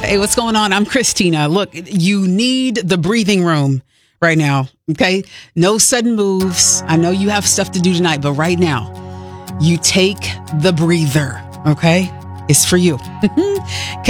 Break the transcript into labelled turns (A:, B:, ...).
A: Hey, what's going on? I'm Christina. Look, you need the breathing room right now, okay? No sudden moves. I know you have stuff to do tonight, but right now, you take the breather, okay? It's for you.